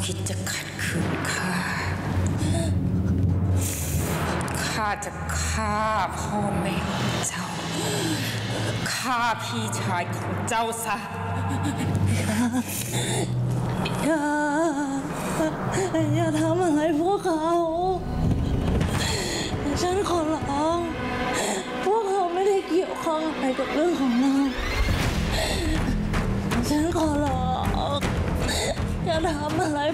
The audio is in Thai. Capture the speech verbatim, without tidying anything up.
คิดจะขัดขืนข้าข้าจะฆ่าพ่อแม่ของเจ้าฆ่าพี่ชายของเจ้าซะอย่าอย่าทำอะไรพวกเขาฉันขอร้องพวกเขาไม่ได้เกี่ยวข้องอะไรกับเรื่องของเราฉันขอร้องอย่าทำอะไร